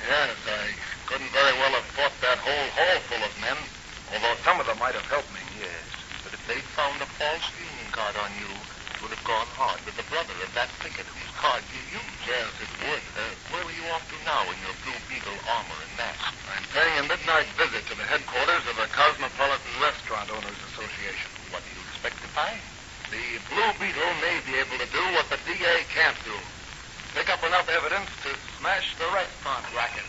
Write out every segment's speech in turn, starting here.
Yes, I couldn't very well have fought that whole hall full of men, although some of them might have helped me. Yes, but if they'd found a false union card on you, it would have gone hard with the brother of that picket whose card you used. Yes, it would. Where are you off to now in your Blue Beetle armor and mask? I'm paying a midnight visit to the headquarters of the Cosmopolitan Restaurant Owners Association. What do you expect to find? The Blue Beetle may be able to do what the DA can't do. Pick up enough evidence to smash the restaurant racket.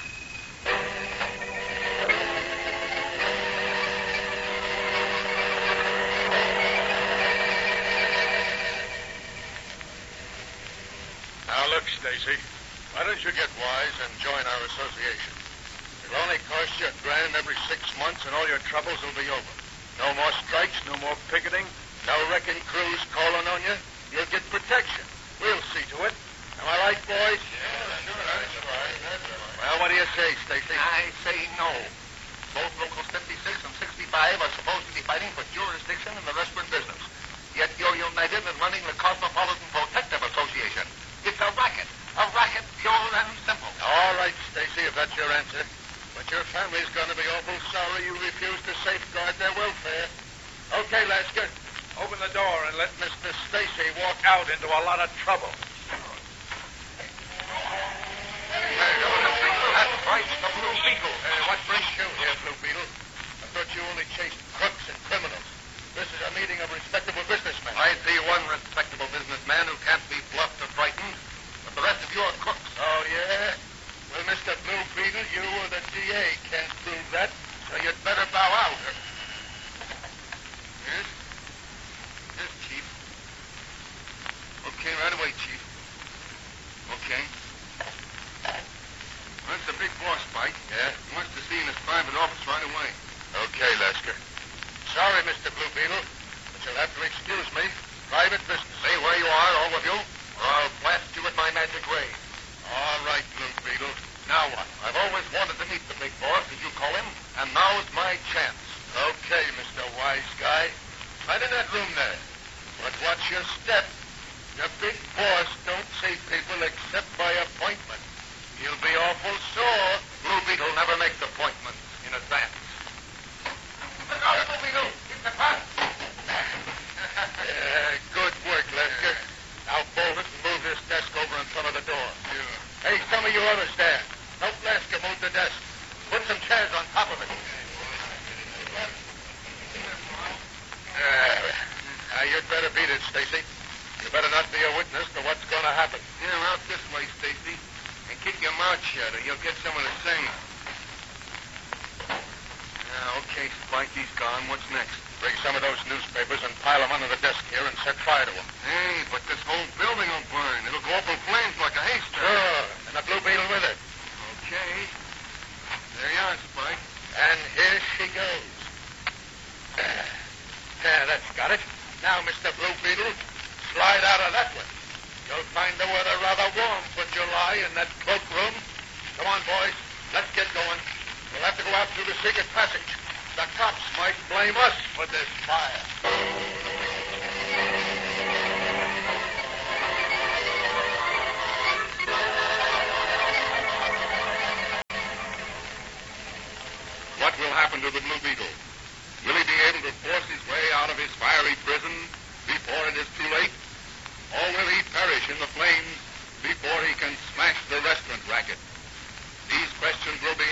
Now look, Stacy. Why don't you get wise and join our association? It'll only cost you $1,000 every 6 months and all your troubles will be over. No more strikes, no more picketing, no wrecking crews calling on you. You'll get protection. We'll see to it. Am I right, boys? Yeah, that's right. Well, what do you say, Stacy? I say no. Both Locals 56 and 65 are supposed to be fighting for jurisdiction in the restaurant business. Yet you're united in running the Cosmopolitan Protective Association. It's a racket pure and simple. All right, Stacy, if that's your answer. But your family's going to be awful sorry you refused to safeguard their welfare. Okay, Lasker, open the door and let Mr. Stacy walk out into a lot of trouble. That's right, the Blue Beetle. What brings you here, Blue Beetle? I thought you only chased crooks and criminals. This is a meeting of respectable businessmen. I see one respectable businessman who can't be bluffed or frightened, but the rest of you are crooks. Oh, yeah? Well, Mr. Blue Beetle, you or the DA can't prove that, so you'd better bow out. Yes? Yes, Chief. Okay, right away, Chief. Okay. That's the big boss, Spike. Yeah? He wants to see you in his private office right away. Okay, Lasker. Sorry, Mr. Blue Beetle, but you'll have to excuse me. Private business. Stay where you are, all of you, or I'll blast you with my magic ray. All right, Blue Beetle. Now what? I've always wanted to meet the big boss, as you call him, and now's my chance. Okay, Mr. Wise Guy. Right in that room there. But watch your step. Your big boss don't see people except by appointment. He'll be awful sore. Blue Beetle never makes appointments in advance. Look out, Blue Beetle! Keep the path! Good work, Lester. Now fold it and move this desk over in front of the door. Sure. Hey, some of you others there. Help Lester move the desk. Put some chairs on top of it. Now, you'd better beat it, Stacy. You better not be a witness to what's going to happen. Yeah, out this way, Stacy. And keep your mouth shut or you'll get some of the same. Yeah, okay, Spike, he's gone. What's next? Bring some of those newspapers and pile them under the desk here and set fire to them. Hey, but this whole building will burn. It'll go up in flames like a haystack. Sure, and the Blue Beetle with it. Okay. There you are, Spike. And here she goes. That's got it. Now, Mr. Blue Beetle, slide out of that one. You'll find the weather rather warm for July in that cloakroom. Come on, boys. Let's get going. We'll have to go out through the secret passage. The cops might blame us for this fire. What will happen to the Blue Beetle? Will he be able to force his way out of his fiery prison before it is too late? Or will he perish in the flames before he can smash the restaurant racket? These questions will be